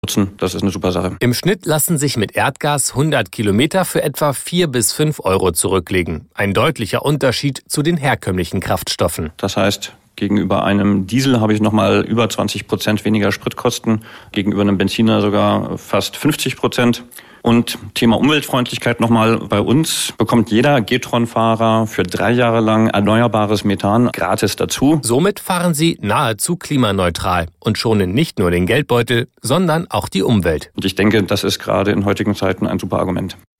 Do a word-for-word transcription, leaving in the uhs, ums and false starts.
nutzen. Das ist eine super Sache. Im Schnitt lassen sich mit Erdgas hundert Kilometer für etwa vier bis fünf Euro zurücklegen. Ein deutlicher Unterschied zu den herkömmlichen Kraftstoffen. Das heißt, gegenüber einem Diesel habe ich nochmal über zwanzig Prozent weniger Spritkosten, gegenüber einem Benziner sogar fast fünfzig Prozent. Und Thema Umweltfreundlichkeit nochmal: Bei uns bekommt jeder G-Tron-Fahrer für drei Jahre lang erneuerbares Methan gratis dazu. Somit fahren sie nahezu klimaneutral und schonen nicht nur den Geldbeutel, sondern auch die Umwelt. Und ich denke, das ist gerade in heutigen Zeiten ein super Argument.